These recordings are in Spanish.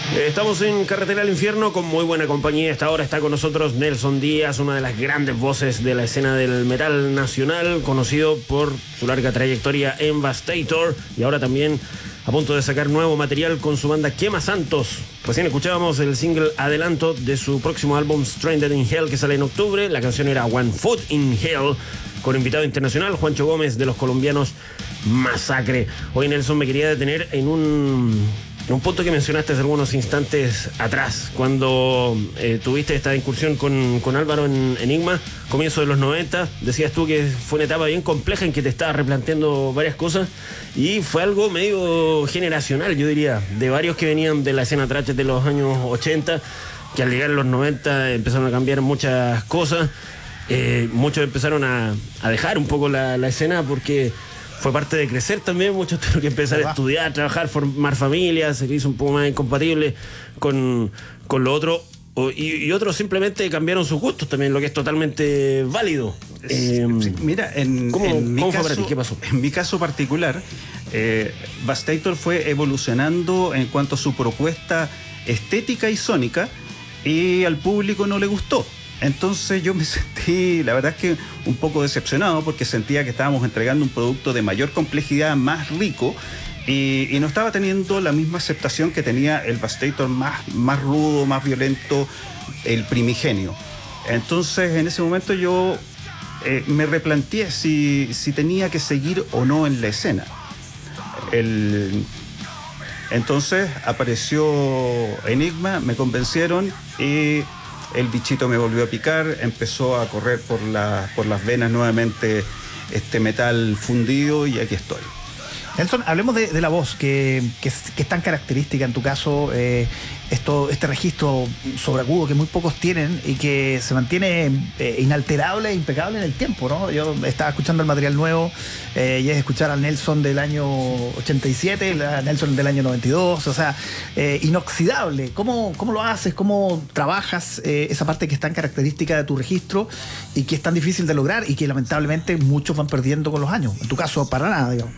Estamos en Carretera al Infierno con muy buena compañía. Esta hora está con nosotros Nelson Díaz, una de las grandes voces de la escena del metal nacional, conocido por su larga trayectoria en Vastator y ahora también a punto de sacar nuevo material con su banda Quema Santos. Recién escuchábamos el single adelanto de su próximo álbum Stranded in Hell, que sale en octubre. La canción era One Foot in Hell, con invitado internacional Juancho Gómez de los colombianos Masacre. Hoy, Nelson, me quería detener en un punto que mencionaste hace algunos instantes atrás, cuando tuviste esta incursión con Álvaro en Enigma, comienzo de los 90. Decías tú que fue una etapa bien compleja en que te estabas replanteando varias cosas y fue algo medio generacional, yo diría, de varios que venían de la escena thrash de los años 80, que al llegar a los 90 empezaron a cambiar muchas cosas. Muchos empezaron a dejar un poco la escena porque fue parte de crecer también. Muchos tuvieron que empezar a estudiar, trabajar, formar familias, se hizo un poco más incompatible con lo otro. Y otros simplemente cambiaron sus gustos también, lo que es totalmente válido. Mira, ¿Cómo fue para ti? ¿Qué pasó? En mi caso particular, Vastator fue evolucionando en cuanto a su propuesta estética y sónica, y al público no le gustó. Entonces yo me sentí, la verdad es que un poco decepcionado, porque sentía que estábamos entregando un producto de mayor complejidad, más rico, y no estaba teniendo la misma aceptación que tenía el Vastator más rudo, más violento, el primigenio. Entonces en ese momento yo me replanteé si tenía que seguir o no en la escena. Entonces apareció Enigma, me convencieron y el bichito me volvió a picar, empezó a correr por las venas nuevamente este metal fundido, y aquí estoy. Nelson, hablemos de la voz, que es tan característica en tu caso, este registro sobreagudo que muy pocos tienen y que se mantiene inalterable e impecable en el tiempo, ¿no? Yo estaba escuchando el material nuevo y es escuchar al Nelson del año 87, al Nelson del año 92, o sea, inoxidable. ¿Cómo lo haces? ¿Cómo trabajas esa parte que es tan característica de tu registro y que es tan difícil de lograr y que lamentablemente muchos van perdiendo con los años? En tu caso, para nada, digamos.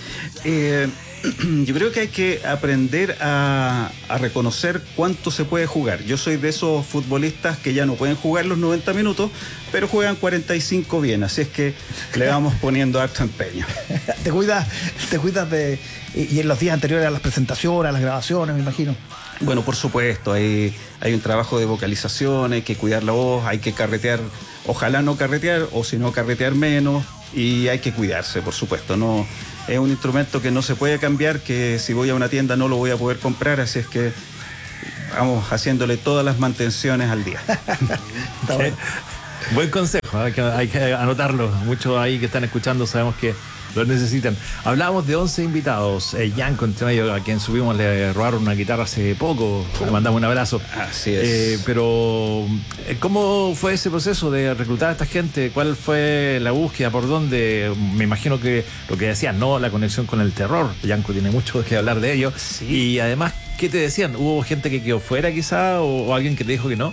Yo creo que hay que aprender a reconocer cuánto se puede jugar. Yo soy de esos futbolistas que ya no pueden jugar los 90 minutos, pero juegan 45 bien, así es que le vamos poniendo harto empeño. Te cuidas y en los días anteriores a las presentaciones, a las grabaciones, me imagino. Bueno, por supuesto, hay un trabajo de vocalización, hay que cuidar la voz, hay que carretear, ojalá no carretear, o si no carretear menos, y hay que cuidarse, por supuesto. No es un instrumento que no se puede cambiar, que si voy a una tienda no lo voy a poder comprar, así es que vamos haciéndole todas las mantenciones al día. Está bueno. Buen consejo, hay que anotarlo. Muchos ahí que están escuchando sabemos que lo necesitan. Hablábamos de 11 invitados. Yanko, entre medio, a quien subimos, le robaron una guitarra hace poco. Le mandamos un abrazo. Así es. Pero, ¿cómo fue ese proceso de reclutar a esta gente? ¿Cuál fue la búsqueda? ¿Por dónde? Me imagino que lo que decían, ¿no? La conexión con el terror. Yanko tiene mucho que hablar de ello. Sí. Y además, ¿qué te decían? ¿Hubo gente que quedó fuera quizá o alguien que te dijo que no?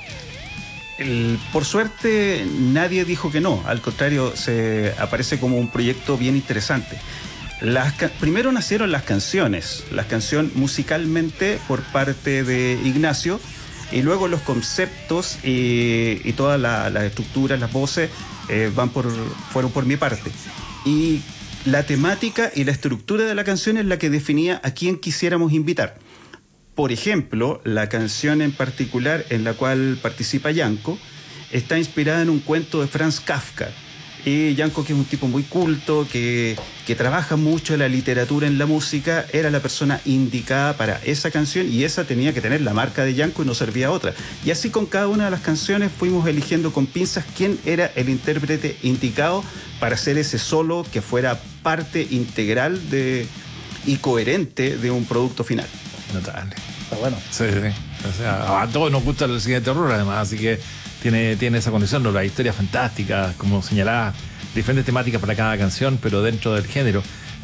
Por suerte nadie dijo que no, al contrario, se aparece como un proyecto bien interesante. Primero nacieron las canciones musicalmente por parte de Ignacio, y luego los conceptos y todas las estructuras, las voces fueron por mi parte. Y la temática y la estructura de la canción es la que definía a quién quisiéramos invitar. Por ejemplo, la canción en particular en la cual participa Yanko está inspirada en un cuento de Franz Kafka. Y Yanko, que es un tipo muy culto, que trabaja mucho la literatura en la música, era la persona indicada para esa canción, y esa tenía que tener la marca de Yanko y no servía otra. Y así con cada una de las canciones fuimos eligiendo con pinzas quién era el intérprete indicado para hacer ese solo que fuera parte integral y coherente de un producto final. Notable. Está bueno. Sí. O sea, a todos nos gusta el cine de terror, además, así que tiene esa condición, ¿no? La historia fantástica, como señalaba, diferentes temáticas para cada canción, pero dentro del género.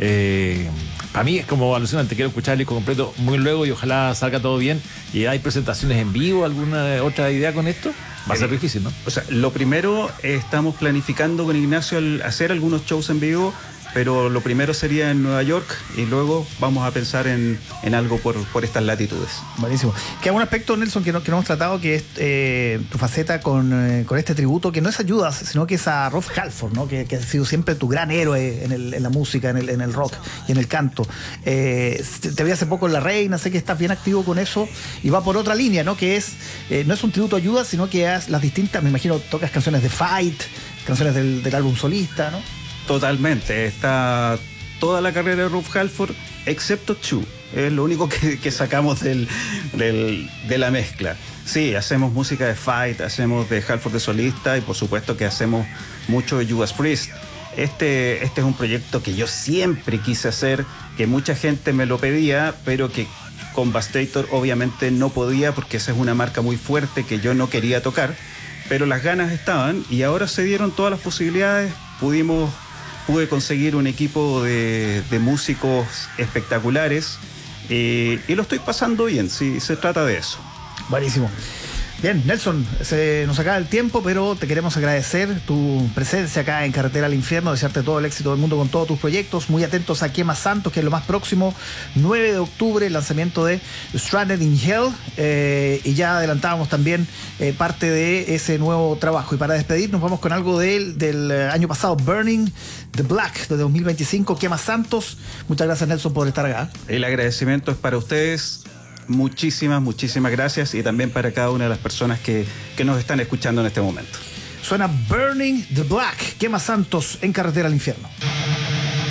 Para mí es como alucinante. Quiero escuchar el disco completo muy luego y ojalá salga todo bien. ¿Y hay presentaciones en vivo? ¿Alguna otra idea con esto? Va a ser difícil, ¿no? O sea, lo primero, estamos planificando con Ignacio hacer algunos shows en vivo, pero lo primero sería en Nueva York y luego vamos a pensar en algo por estas latitudes. Buenísimo. Que hay un aspecto, Nelson, que no hemos tratado, que es tu faceta con este tributo, que no es a Judas, sino que es a Rob Halford, ¿no? Que ha sido siempre tu gran héroe en la música, en el rock y en el canto. Te vi hace poco en La Reina, sé que estás bien activo con eso, y va por otra línea, ¿no? Que es, no es un tributo a Judas, sino que las distintas, me imagino, tocas canciones de Fight, canciones del álbum solista, ¿no? Totalmente, está toda la carrera de Rob Halford, excepto Two. Es lo único que sacamos de la mezcla. Sí, hacemos música de Fight, hacemos de Halford de solista y por supuesto que hacemos mucho de Judas Priest. Este es un proyecto que yo siempre quise hacer, que mucha gente me lo pedía, pero que con Vastator obviamente no podía porque esa es una marca muy fuerte que yo no quería tocar, pero las ganas estaban y ahora se dieron todas las posibilidades. Pude conseguir un equipo de músicos espectaculares y lo estoy pasando bien, sí, se trata de eso. Buenísimo. Bien, Nelson, se nos acaba el tiempo, pero te queremos agradecer tu presencia acá en Carretera al Infierno, desearte todo el éxito del mundo con todos tus proyectos, muy atentos a Quema Santos, que es lo más próximo, 9 de octubre, el lanzamiento de Stranded in Hell, y ya adelantábamos también parte de ese nuevo trabajo. Y para despedirnos vamos con algo del año pasado, Burning the Black, de 2025, Quema Santos. Muchas gracias, Nelson, por estar acá. El agradecimiento es para ustedes. Muchísimas gracias y también para cada una de las personas que nos están escuchando en este momento. Suena Burning the Black, Quema Santos en Carretera al Infierno.